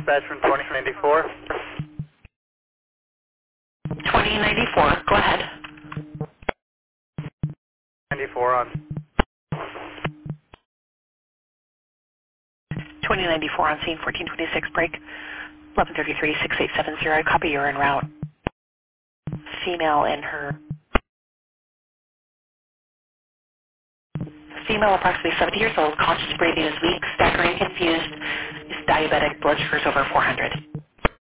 dispatch from 2094. 2094, go ahead. 94 on. 2094 on scene, 1426 break, 1133, 6870. Copy, you're en route. Female in her. Female, approximately 70 years old, conscious breathing is weak, staggering, confused, is diabetic, blood sugar's over 400.